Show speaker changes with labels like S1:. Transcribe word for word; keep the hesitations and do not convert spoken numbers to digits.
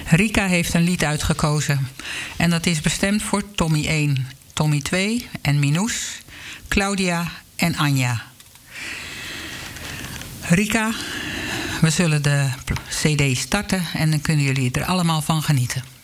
S1: Rika heeft een lied uitgekozen. En dat is bestemd voor Tommy één, Tommy twee en Minous, Claudia en Anja. Rika, we zullen de C D starten en dan kunnen jullie er allemaal van genieten.